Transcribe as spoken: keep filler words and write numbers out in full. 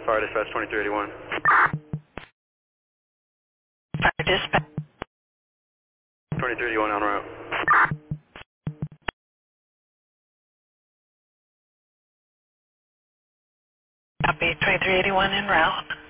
Fire dispatch twenty-three eighty-one. Fire dispatch. twenty-three eighty-one on route. Copy, twenty-three eighty-one en route.